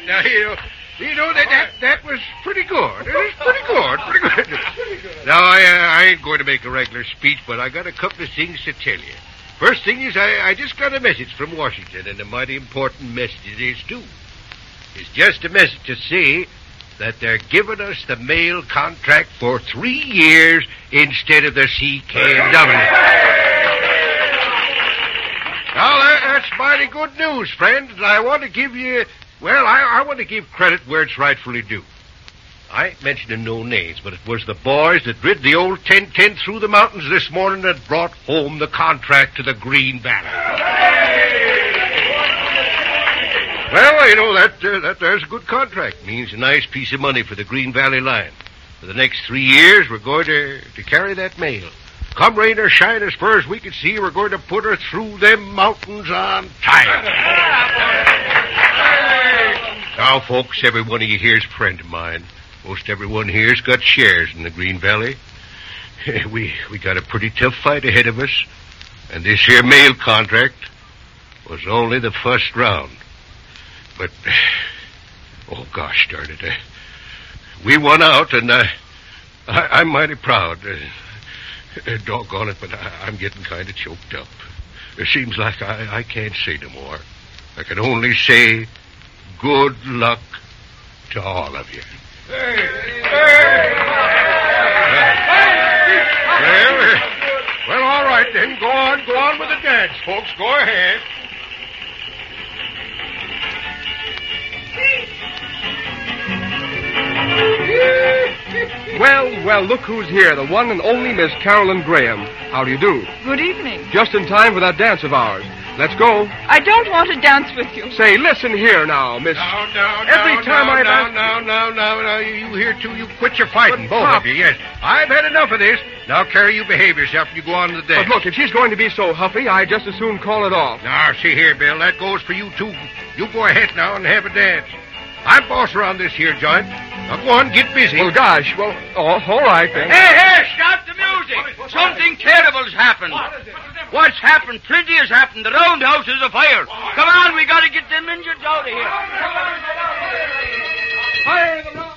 Now, that was pretty good. It was pretty good. Now, I ain't going to make a regular speech, but I got a couple of things to tell you. First thing is, I just got a message from Washington, and a mighty important message it is, too. It's just a message to say that they're giving us the mail contract for 3 years instead of the CKNW. Well, that's mighty good news, friend, and I want to give you... Well, I want to give credit where it's rightfully due. I ain't mentioning no names, but it was the boys that rid the old 1010 through the mountains this morning that brought home the contract to the Green Valley. Well, that there's a good contract. Means a nice piece of money for the Green Valley line. For the next 3 years, we're going to carry that mail. Come rain or shine, as far as we can see, we're going to put her through them mountains on time. Now, folks, every one of you here's a friend of mine. Most everyone here's got shares in the Green Valley. We got a pretty tough fight ahead of us, and this here mail contract was only the first round. But, oh gosh darn it, we won out, and I'm mighty proud. Doggone it, but I'm getting kind of choked up. It seems like I can't say no more. I can only say good luck to all of you. Well, all right then. Go on with the dance, folks. Go ahead. Well, look who's here. The one and only Miss Carolyn Graham. How do you do? Good evening. Just in time for that dance of ours. Let's go. I don't want to dance with you. Say, listen here now, Miss... No. You here, too? You quit your fighting, both of you, yes. I've had enough of this. Now, Carrie, you behave yourself and you go on to the dance. But look, if she's going to be so huffy, I'd just as soon call it off. Now, see here, Bill. That goes for you, too. You go ahead now and have a dance. I'm boss around this here joint. Now, go on, get busy. Well, gosh, all right, then. Hey, stop the music. Something terrible's happened. What's happened? Plenty has happened. The roundhouse is afire. Come on, we got to get them injured out of here. Fire the round.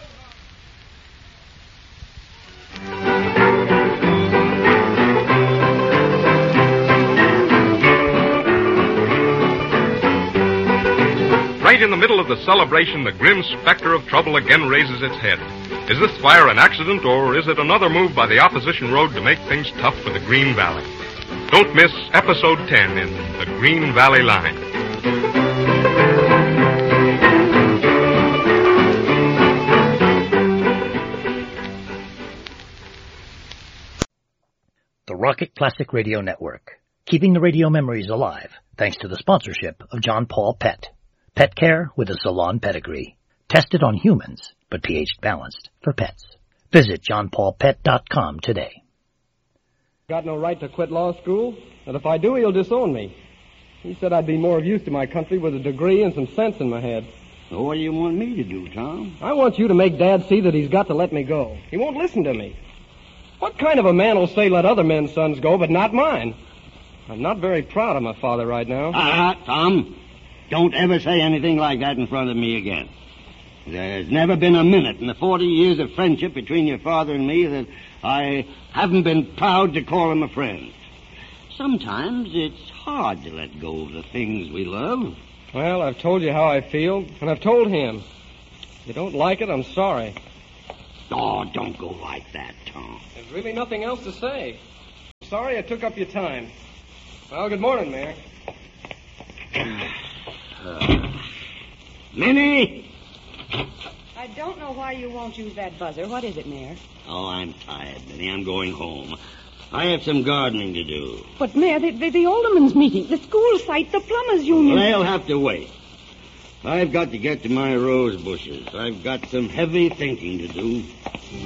Right in the middle of the celebration, the grim specter of trouble again raises its head. Is this fire an accident, or is it another move by the opposition road to make things tough for the Green Valley? Don't miss Episode 10 in The Green Valley Line. The Rocket Classic Radio Network, keeping the radio memories alive thanks to the sponsorship of John Paul Pet. Pet care with a salon pedigree. Tested on humans, but pH balanced for pets. Visit johnpaulpet.com today. Got no right to quit law school, and if I do, he'll disown me. He said I'd be more of use to my country with a degree and some sense in my head. So what do you want me to do, Tom? I want you to make Dad see that he's got to let me go. He won't listen to me. What kind of a man will say let other men's sons go, but not mine? I'm not very proud of my father right now. Tom, don't ever say anything like that in front of me again. There's never been a minute in the 40 years of friendship between your father and me that I haven't been proud to call him a friend. Sometimes it's hard to let go of the things we love. Well, I've told you how I feel, and I've told him. If you don't like it, I'm sorry. Oh, don't go like that, Tom. There's really nothing else to say. Sorry I took up your time. Well, good morning, Mayor. Minnie! I don't know why you won't use that buzzer. What is it, Mayor? Oh, I'm tired, Minnie. I'm going home. I have some gardening to do. But, Mayor, the alderman's meeting, the school site, the plumbers' union... They'll have to wait. I've got to get to my rose bushes. I've got some heavy thinking to do.